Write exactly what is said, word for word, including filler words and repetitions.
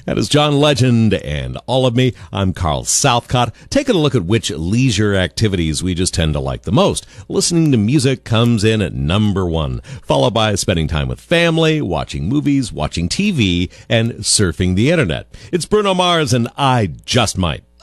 That is John Legend and All of Me. I'm Carl Southcott, taking a look at which leisure activities we just tend to like the most. Listening to music comes in at number one, followed by spending time with family, watching movies, watching T V, and surfing the internet. It's Bruno Mars and I Just Might.